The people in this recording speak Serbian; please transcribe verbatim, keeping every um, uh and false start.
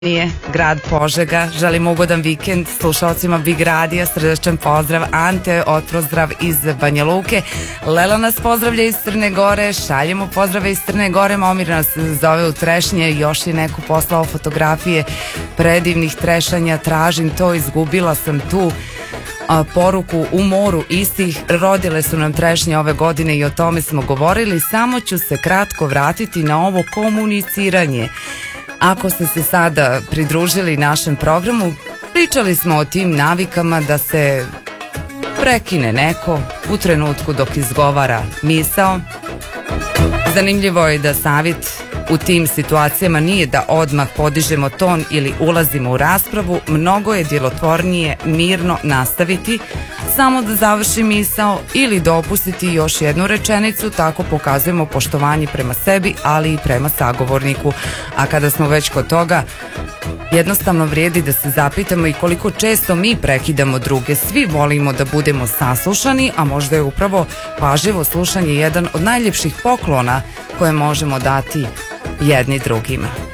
Nije grad Požega. Želim ugodan vikend slušalcima Big Radija. Srdačan pozdrav. Ante otpozdrav iz Banja Luke. Lela nas pozdravlja iz Crne Gore. Šaljemo pozdrave iz Crne Gore. Momir nas zove u Trešnje. Još je neko poslao fotografije predivnih trešanja. Tražim to, izgubila sam tu a, poruku u moru istih. Rodile su nam trešnje ove godine i o tome smo govorili. Samo ću se kratko vratiti na ovo komuniciranje. Ako ste se sada pridružili našem programu, pričali smo o tim navikama da se prekine neko u trenutku dok izgovara misao. Zanimljivo je da savjet u tim situacijama nije da odmah podižemo ton ili ulazimo u raspravu. Mnogo je djelotvornije mirno nastaviti, samo da završi misao ili dopustiti još jednu rečenicu. Tako pokazujemo poštovanje prema sebi, ali i prema sagovorniku. A kada smo već kod toga, jednostavno vrijedi da se zapitamo i koliko često mi prekidamo druge. Svi volimo da budemo saslušani, a možda je upravo pažljivo slušanje jedan od najljepših poklona koje možemo dati jedni drugima.